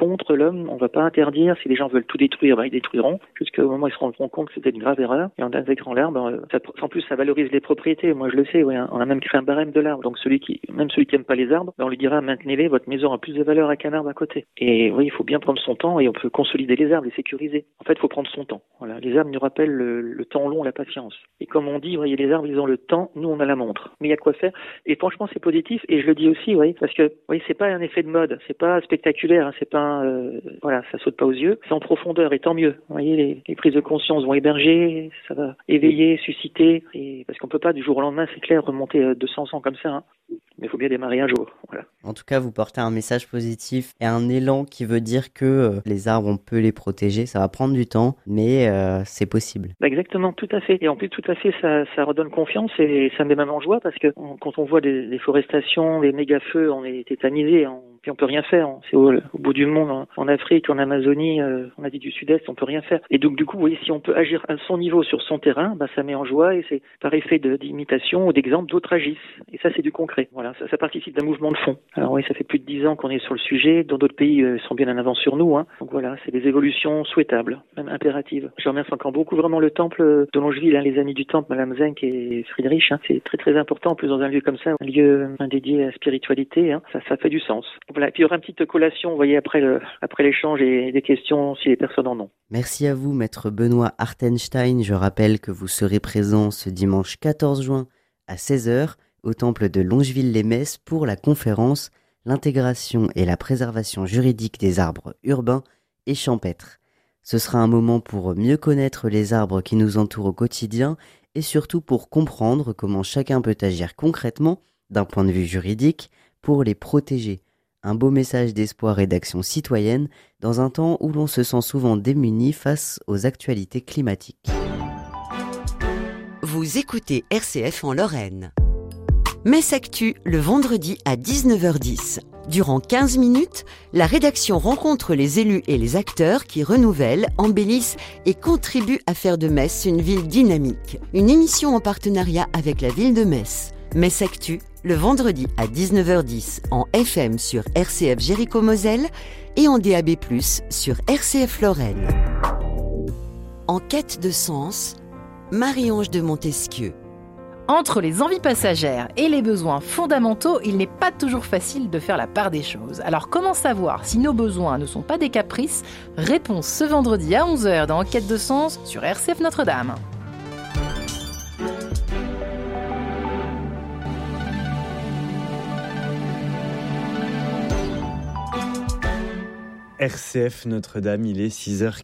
contre l'homme, on va pas interdire. Si les gens veulent tout détruire, ils détruiront, jusqu'au moment où ils se rendront compte que c'était une grave erreur. Et en intégrant l'arbre, en plus, ça valorise les propriétés. Moi, je le sais, on a même créé un barème de l'arbre. Donc, celui qui aime pas les arbres, on lui dira, maintenez-les, votre maison a plus de valeur qu'un arbre à côté. Et oui, il faut bien prendre son temps et on peut consolider les arbres, les sécuriser. En fait, il faut prendre son temps. Voilà. Les arbres nous rappellent le temps long, la patience. Et comme on dit, voyez, les arbres, ils ont le temps, nous, on a la montre. Mais il y a quoi faire. Et franchement, c'est positif. Et je le dis aussi, parce que, c'est pas un effet de mode. C'est pas spectaculaire. C'est pas, ça saute pas aux yeux. C'est en profondeur. Et tant mieux. Vous voyez, les prises de conscience vont héberger. Ça va éveiller, susciter. Et parce qu'on peut pas, du jour au lendemain, c'est clair, remonter 200 ans comme ça. Mais il faut bien démarrer un jour. Voilà. En tout cas, vous portez un message positif et un élan qui veut dire que les arbres, on peut les protéger. Ça va prendre du temps, mais c'est possible. Exactement, tout à fait. Et en plus, tout à fait, ça redonne confiance et ça met même en joie parce que quand on voit des déforestations, des méga-feux, on est tétanisé. Puis on peut rien faire. C'est au bout du monde, en Afrique, en Amazonie, en Asie du Sud-Est, on peut rien faire. Et donc du coup, vous voyez, si on peut agir à son niveau sur son terrain, ça met en joie et c'est par effet d'imitation ou d'exemple, d'autres agissent. Et ça, c'est du concret. Voilà, ça participe d'un mouvement de fond. Alors oui, ça fait plus de 10 ans qu'on est sur le sujet. Dans d'autres pays, ils sont bien en avance sur nous. Donc voilà, c'est des évolutions souhaitables, même impératives. Je remercie encore beaucoup vraiment le temple de Longeville, les amis du temple, Madame Zenk et Friedrich. C'est très très important, en plus dans un lieu comme ça, un lieu dédié à la spiritualité. Ça fait du sens. Voilà. Et puis il y aura une petite collation, vous voyez, après l'échange et des questions si les personnes en ont. Merci à vous, Maître Benoît Hartenstein. Je rappelle que vous serez présent ce dimanche 14 juin à 16h au temple de Longeville-les-Metz pour la conférence « L'intégration et la préservation juridique des arbres urbains et champêtres ». Ce sera un moment pour mieux connaître les arbres qui nous entourent au quotidien et surtout pour comprendre comment chacun peut agir concrètement, d'un point de vue juridique, pour les protéger. Un beau message d'espoir et d'action citoyenne dans un temps où l'on se sent souvent démuni face aux actualités climatiques. Vous écoutez RCF en Lorraine. Metz Actu, le vendredi à 19h10. Durant 15 minutes, la rédaction rencontre les élus et les acteurs qui renouvellent, embellissent et contribuent à faire de Metz une ville dynamique. Une émission en partenariat avec la ville de Metz. Metz Actu, le vendredi à 19h10 en FM sur RCF Jéricho-Moselle et en DAB+, sur RCF Lorraine. En quête de sens, Marie-Ange de Montesquieu. Entre les envies passagères et les besoins fondamentaux, il n'est pas toujours facile de faire la part des choses. Alors comment savoir si nos besoins ne sont pas des caprices ? Réponse ce vendredi à 11h dans En quête de sens sur RCF Notre-Dame. RCF Notre-Dame, il est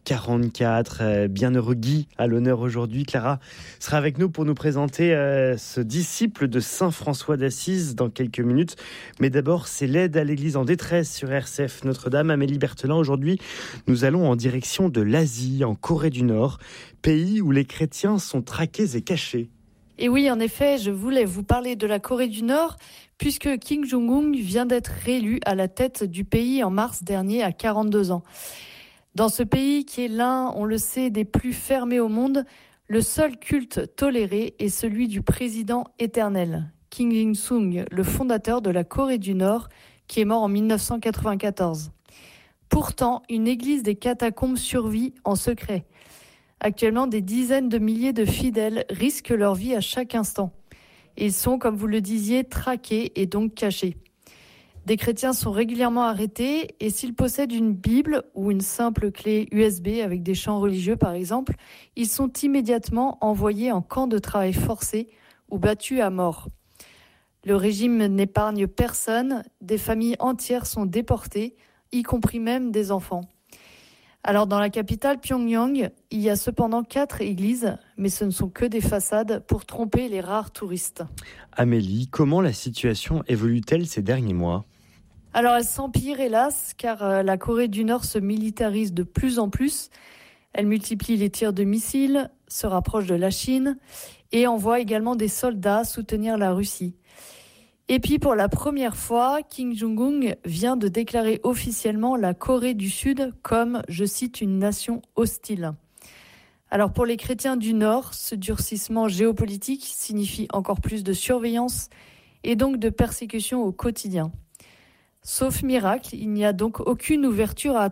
6h44. Bienheureux Guy à l'honneur aujourd'hui. Clara sera avec nous pour nous présenter ce disciple de Saint François d'Assise dans quelques minutes. Mais d'abord, c'est l'aide à l'église en détresse sur RCF Notre-Dame. Amélie Berthelin, aujourd'hui, nous allons en direction de l'Asie, en Corée du Nord, pays où les chrétiens sont traqués et cachés. Et oui, en effet, je voulais vous parler de la Corée du Nord, puisque Kim Jong-un vient d'être réélu à la tête du pays en mars dernier à 42 ans. Dans ce pays qui est l'un, on le sait, des plus fermés au monde, le seul culte toléré est celui du président éternel, Kim Il-sung, le fondateur de la Corée du Nord, qui est mort en 1994. Pourtant, une église des catacombes survit en secret. Actuellement, des dizaines de milliers de fidèles risquent leur vie à chaque instant. Ils sont, comme vous le disiez, traqués et donc cachés. Des chrétiens sont régulièrement arrêtés et s'ils possèdent une Bible ou une simple clé USB avec des chants religieux par exemple, ils sont immédiatement envoyés en camp de travail forcé ou battus à mort. Le régime n'épargne personne, des familles entières sont déportées, y compris même des enfants. Alors dans la capitale Pyongyang, il y a cependant 4 églises, mais ce ne sont que des façades pour tromper les rares touristes. Amélie, comment la situation évolue-t-elle ces derniers mois ? Alors elle s'empire hélas, car la Corée du Nord se militarise de plus en plus. Elle multiplie les tirs de missiles, se rapproche de la Chine et envoie également des soldats soutenir la Russie. Et puis pour la première fois, Kim Jong-un vient de déclarer officiellement la Corée du Sud comme, je cite, une nation hostile. Alors pour les chrétiens du Nord, ce durcissement géopolitique signifie encore plus de surveillance et donc de persécution au quotidien. Sauf miracle, il n'y a donc aucune ouverture à